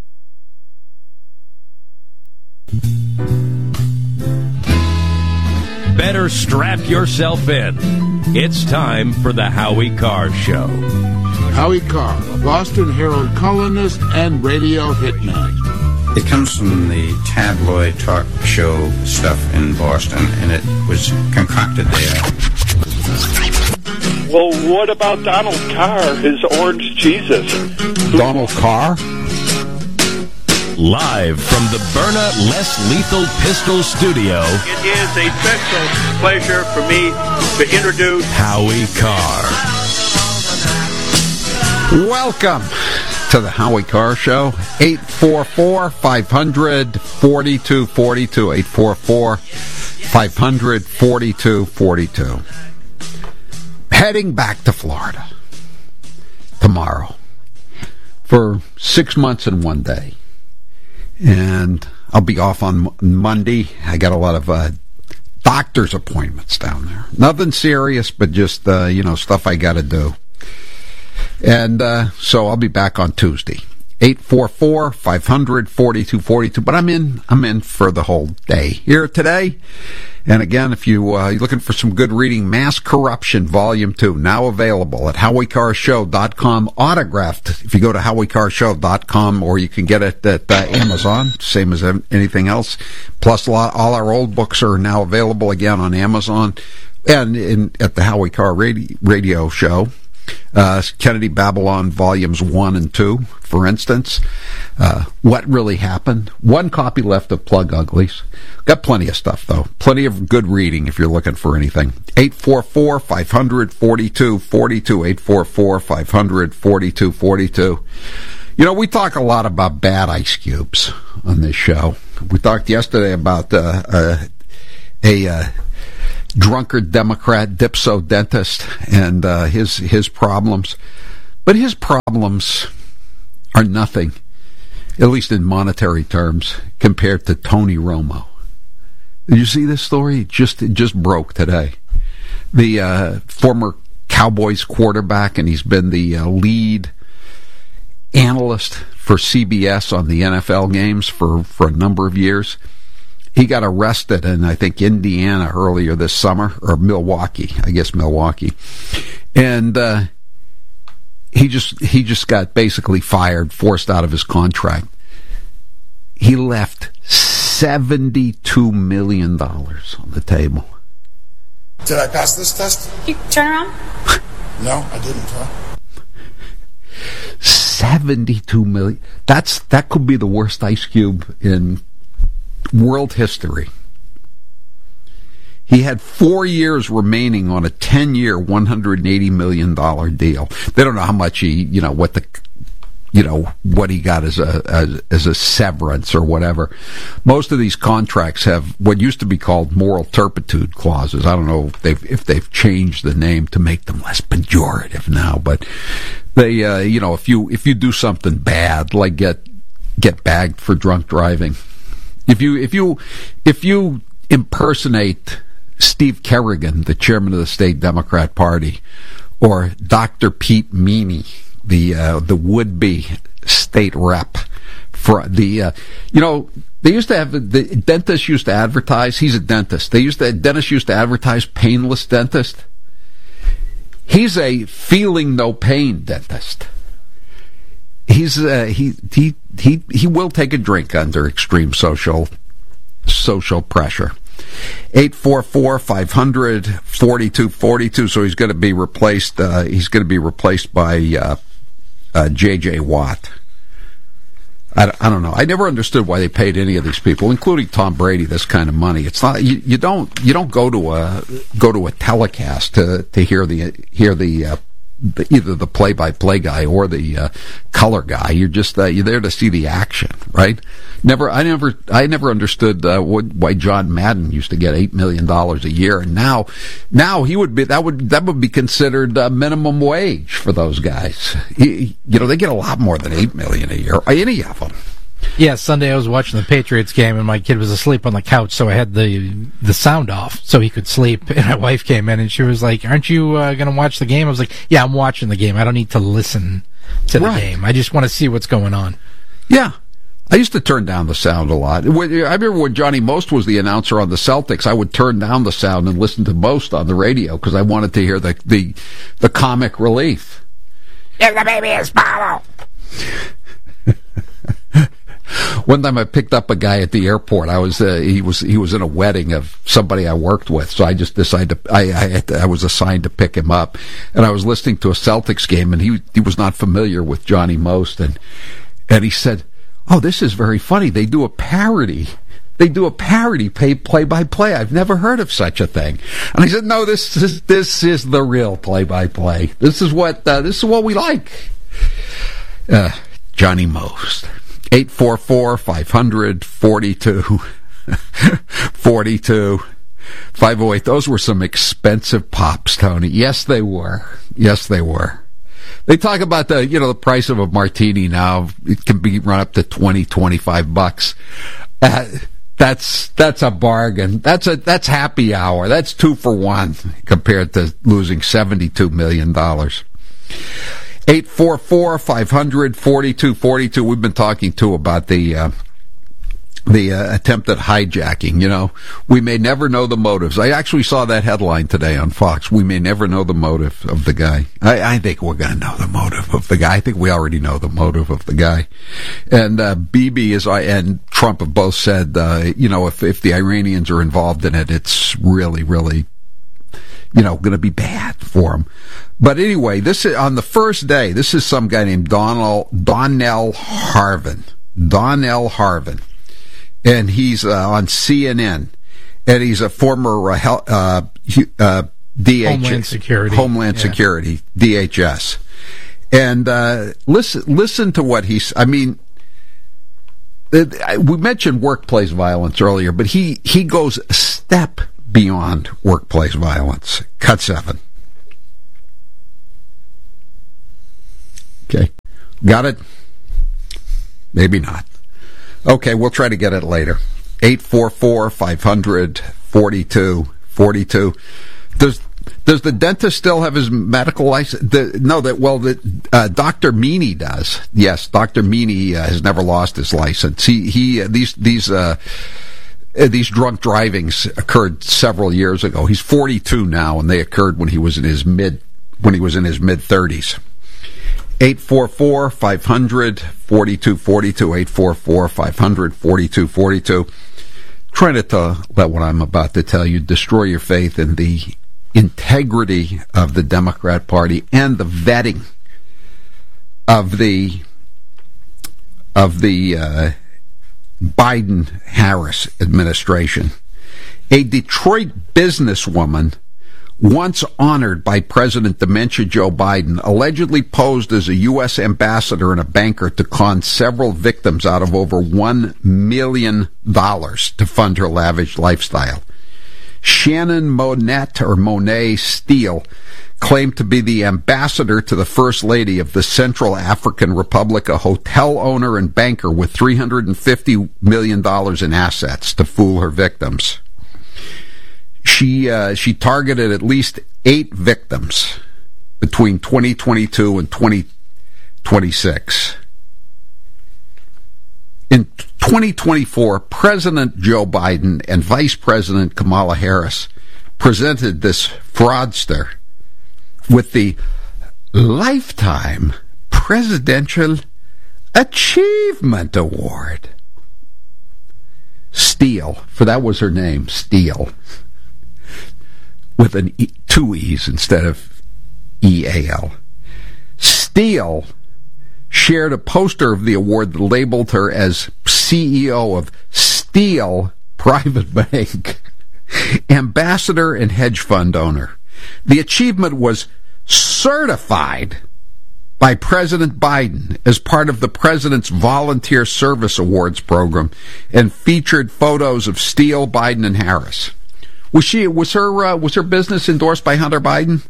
Better strap yourself in. It's time for the Howie Carr Show. Howie Carr, Boston Herald columnist and radio hitman. It comes from the tabloid talk show stuff in Boston, and it was concocted there. Well, what about Donald Carr, his orange Jesus? Donald Carr? Live from the Byrna Less Lethal Pistol Studio. It is a special pleasure for me to introduce Howie Carr. Welcome to the Howie Carr Show. 844-500-4242. 844-500-4242. Heading back to Florida tomorrow for 6 months and 1 day. And I'll be off on Monday. I got a lot of doctor's appointments down there. Nothing serious, but just, stuff I got to do. And so I'll be back on Tuesday. 844-500-4242. But I'm in for the whole day here today. And again, if you're looking for some good reading, Mass Corruption, Volume 2, now available at HowieCarrShow.com, autographed. If you go to HowieCarrShow.com, or you can get it at Amazon, same as anything else. Plus, all our old books are now available again on Amazon and at the Howie Carr radio show. Kennedy Babylon Volumes 1 and 2, for instance. What really happened? One copy left of Plug Uglies. Got plenty of stuff, though. Plenty of good reading if you're looking for anything. 844-500-4242. 844-500-4242. You know, we talk a lot about bad ice cubes on this show. We talked yesterday about a drunkard Democrat dipso dentist and his problems. But his problems are nothing, at least in monetary terms, compared to Tony Romo. Did you see this story? It just broke today. The former Cowboys quarterback, and he's been the lead analyst for CBS on the NFL games for a number of years. He got arrested in, I think, Indiana earlier this summer, or Milwaukee, and he just got basically fired, forced out of his contract. He left $72 million on the table. Did I pass this test? You turn around? No, I didn't, huh? 72 million. That could be the worst ice cube in world history. He had 4 years remaining on a 10-year, $180 million deal. They don't know how much what he got as a severance or whatever. Most of these contracts have what used to be called moral turpitude clauses. I don't know if they've changed the name to make them less pejorative now, but they if you do something bad, like get bagged for drunk driving, if you impersonate Steve Kerrigan, the chairman of the state Democrat Party, or Dr. Pete Meany, the would-be state rep for the they used to have the dentist used to advertise. He's a dentist. Dentists used to advertise painless dentist. He's a feeling no pain dentist. He's he will take a drink under extreme social pressure. 844-500-4242. So he's going to be replaced. He's going to be replaced by J.J. Watt. I don't know. I never understood why they paid any of these people, including Tom Brady, this kind of money. It's not you don't go to a telecast to hear the either the play-by-play guy or the color guy. You're just you're there to see the action, right? I never understood why John Madden used to get $8 million a year, and now he would be that would be considered minimum wage for those guys. They get a lot more than $8 million a year. Any of them. Yeah, Sunday I was watching the Patriots game, and my kid was asleep on the couch, so I had the sound off so he could sleep. And my wife came in, and she was like, "Aren't you going to watch the game?" I was like, "Yeah, I'm watching the game. I don't need to listen to the game. I just want to see what's going on." Yeah. I used to turn down the sound a lot. I remember when Johnny Most was the announcer on the Celtics, I would turn down the sound and listen to Most on the radio because I wanted to hear the comic relief. If the baby is Paulo. One time I picked up a guy at the airport. He was in a wedding of somebody I worked with, so I just decided I was assigned to pick him up, and I was listening to a Celtics game, and he was not familiar with Johnny Most, and he said, "Oh, this is very funny. They do a parody. Play-by-play. I've never heard of such a thing." And I said, "No, this is the real play-by-play. This is what we like." Johnny Most. 844-500-4242. 508. Those were some expensive pops, Tony. Yes, they were. They talk about the price of a martini now. It can be run up to $20-25. That's a bargain. That's happy hour. That's 2 for 1 compared to losing $72 million. 844-500-4242. We've been talking too about the attempt at hijacking. We may never know the motives. I actually saw that headline today on Fox. We may never know the motive of the guy. I think we're going to know the motive of the guy. I think we already know the motive of the guy. And Bibi and Trump have both said, if the Iranians are involved in it, it's really, really, going to be bad for him. But anyway, this is on the first day. This is some guy named Donnell Harvin. Donnell Harvin, and he's on CNN, and he's a former Homeland Security, DHS. And listen to what he's. I mean, we mentioned workplace violence earlier, but he goes a step beyond workplace violence. Cut 7. Okay, got it? Maybe not. Okay, we'll try to get it later. 844-500-4242. Does the dentist still have his medical license? Dr. Meany does. Yes, Dr. Meany has never lost his license. These drunk drivings occurred several years ago. He's 42 now, and they occurred when he was in his mid 30s. 844-500-4242, 844-500-4242. Try not to let what I'm about to tell you destroy your faith in the integrity of the Democrat Party and the vetting of the Biden-Harris administration. A Detroit businesswoman once honored by President Dementia Joe Biden, allegedly posed as a U.S. ambassador and a banker to con several victims out of over $1 million to fund her lavish lifestyle. Shannon Monet Steele claimed to be the ambassador to the First Lady of the Central African Republic, a hotel owner and banker with $350 million in assets to fool her victims. She targeted at least 8 victims between 2022 and 2026. In 2024, President Joe Biden and Vice President Kamala Harris presented this fraudster with the Lifetime Presidential Achievement Award. Steele, for that was her name, Steele, with two E's instead of E-A-L. Steele shared a poster of the award that labeled her as CEO of Steele Private Bank, ambassador and hedge fund owner. The achievement was certified by President Biden as part of the President's Volunteer Service Awards program and featured photos of Steele, Biden, and Harris. Was her business endorsed by Hunter Biden?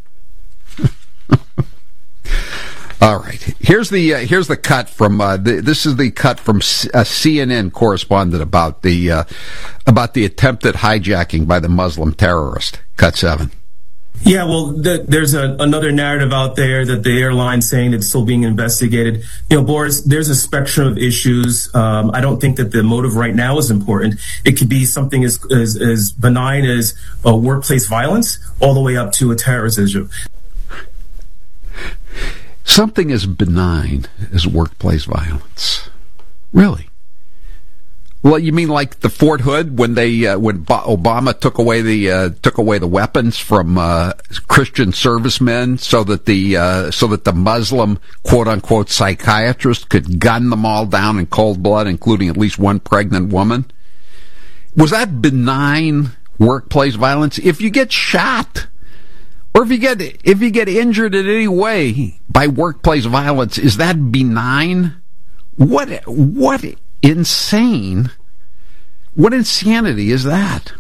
All right. Here's the cut from this is the cut from a CNN correspondent about the attempted hijacking by the Muslim terrorist. Cut 7. Yeah, well, there's another narrative out there that the airline's saying it's still being investigated. Boris, there's a spectrum of issues. I don't think that the motive right now is important. It could be something as benign as workplace violence all the way up to a terrorist issue. Something as benign as workplace violence. Really? Well, you mean like the Fort Hood when Obama took away the weapons from Christian servicemen so that the Muslim quote unquote psychiatrist could gun them all down in cold blood, including at least one pregnant woman? Was that benign workplace violence? If you get shot, or if you get injured in any way by workplace violence, is that benign? What insanity is that?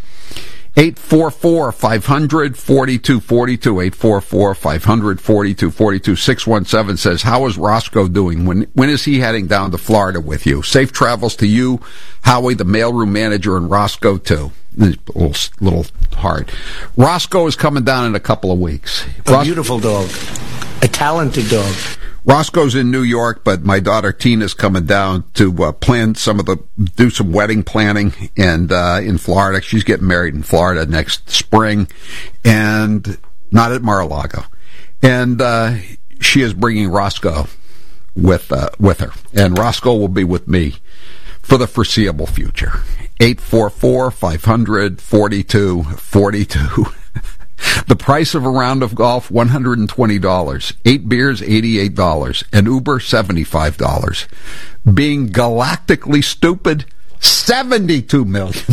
844-500-4242, 844-500-4242. 617 says, how is Roscoe doing? When is he heading down to Florida with you? Safe travels to you, Howie, the mailroom manager, and Roscoe too. A little hard. Roscoe is coming down in a couple of weeks. A beautiful dog. A talented dog. Roscoe's in New York, but my daughter Tina's coming down to do some wedding planning and in Florida. She's getting married in Florida next spring, and not at Mar-a-Lago. And she is bringing Roscoe with her, and Roscoe will be with me for the foreseeable future. 844-500-4242. The price of a round of golf, $120. 8 beers, $88. And Uber, $75. Being galactically stupid, $72 million.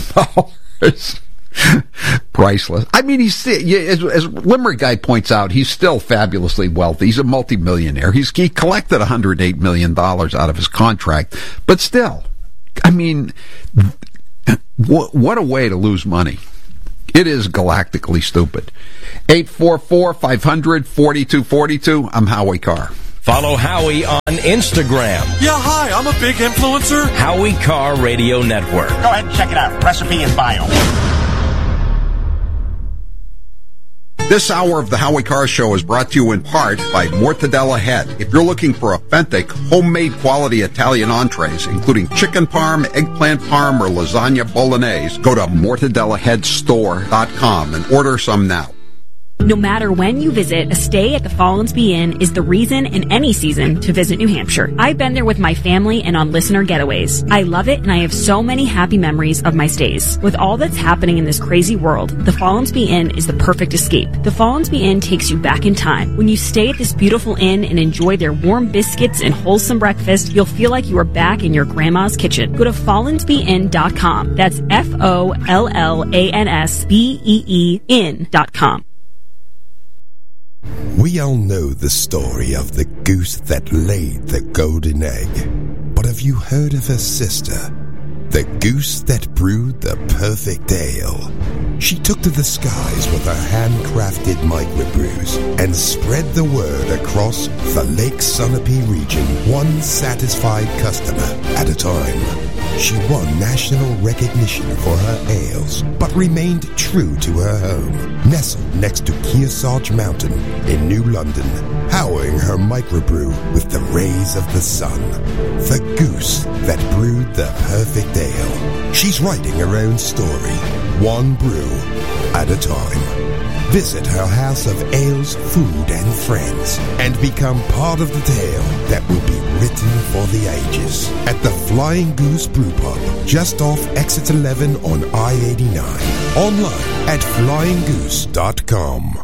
Priceless. I mean, as Limerick Guy points out, he's still fabulously wealthy. He's a multimillionaire. He collected $108 million out of his contract. But still, I mean, what a way to lose money. It is galactically stupid. 844-500-4242. I'm Howie Carr. Follow Howie on Instagram. Yeah, hi, I'm a big influencer. Howie Carr Radio Network. Go ahead and check it out. Recipe and bio. This hour of the Howie Carr Show is brought to you in part by Mortadella Head. If you're looking for authentic, homemade quality Italian entrees, including chicken parm, eggplant parm, or lasagna bolognese, go to mortadellaheadstore.com and order some now. No matter when you visit, a stay at the Follansbee Inn is the reason in any season to visit New Hampshire. I've been there with my family and on listener getaways. I love it, and I have so many happy memories of my stays. With all that's happening in this crazy world, the Follansbee Inn is the perfect escape. The Follansbee Inn takes you back in time. When you stay at this beautiful inn and enjoy their warm biscuits and wholesome breakfast, you'll feel like you are back in your grandma's kitchen. Go to FollansbeeInn.com. That's FOLLANSBEE inn.com. We all know the story of the goose that laid the golden egg. But have you heard of her sister? The goose that brewed the perfect ale. She took to the skies with her handcrafted microbrews and spread the word across the Lake Sunapee region, one satisfied customer at a time. She won national recognition for her ales, but remained true to her home, nestled next to Kearsarge Mountain in New London, powering her microbrew with the rays of the sun. The goose that brewed the perfect ale. She's writing her own story, one brew at a time. Visit her house of ales, food, and friends, and become part of the tale that will be written for the ages. At the Flying Goose Brew Pub, just off Exit 11 on I-89. Online at flyinggoose.com.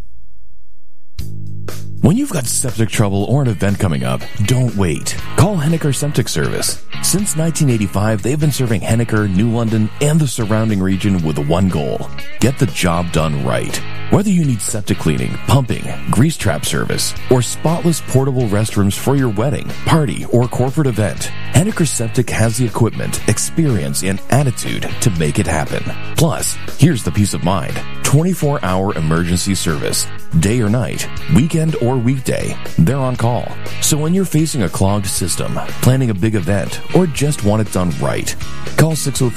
When you've got septic trouble or an event coming up, don't wait. Call Henniker Septic Service. Since 1985, they've been serving Henniker, New London, and the surrounding region with one goal: get the job done right. Whether you need septic cleaning, pumping, grease trap service, or spotless portable restrooms for your wedding, party, or corporate event, Henniker Septic has the equipment, experience, and attitude to make it happen. Plus, here's the peace of mind: 24-hour emergency service. Day or night, weekend or weekday, they're on call. So when you're facing a clogged system, planning a big event, or just want it done right, call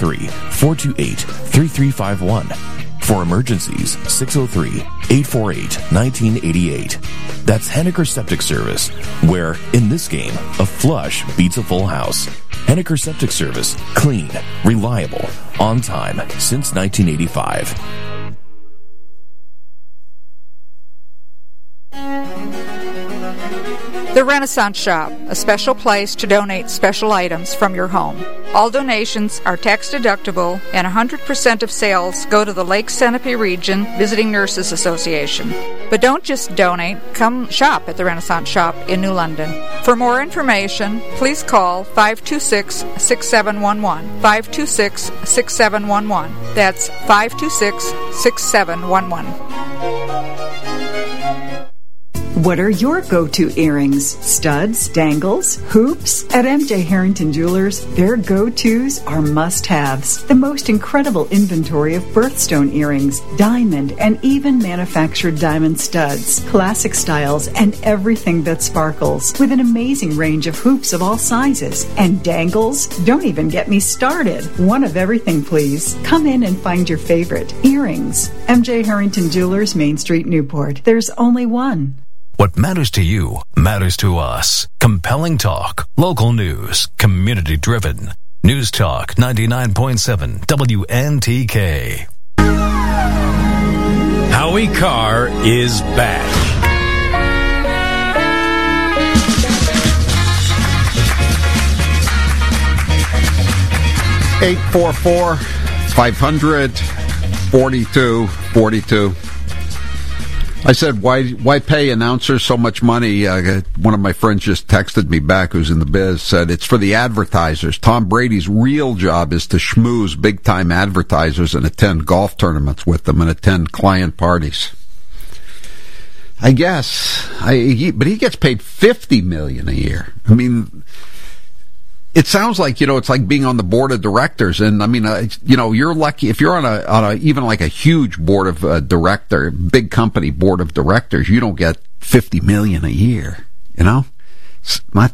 603-428-3351. For emergencies, 603-848-1988. That's Henniker Septic Service, where, in this game, a flush beats a full house. Henniker Septic Service. Clean, reliable, on time, since 1985. The Renaissance Shop, a special place to donate special items from your home. All donations are tax deductible, and 100% of sales go to the Lake Sunapee Region Visiting Nurses Association. But don't just donate, come shop at the Renaissance Shop in New London. For more information, please call 526-6711. 526-6711. That's 526-6711. What are your go-to earrings? Studs, dangles, hoops? At MJ Harrington Jewelers, their go-tos are must-haves. The most incredible inventory of birthstone earrings, diamond, and even manufactured diamond studs, classic styles, and everything that sparkles, with an amazing range of hoops of all sizes. And dangles? Don't even get me started. One of everything, please. Come in and find your favorite. Earrings. MJ Harrington Jewelers, Main Street, Newport. There's only one. What matters to you matters to us. Compelling talk, local news, community driven. News Talk 99.7 WNTK. Howie Carr is back. $844-500-4242. I said, why pay announcers so much money? One of my friends just texted me back, who's in the biz, said it's for the advertisers. Tom Brady's real job is to schmooze big-time advertisers and attend golf tournaments with them and attend client parties. I guess. But he gets paid $50 million a year. I mean, it sounds like, it's like being on the board of directors. And I mean, you're lucky if you're on a even like a huge board of big company board of directors, you don't get $50 million a year, It's not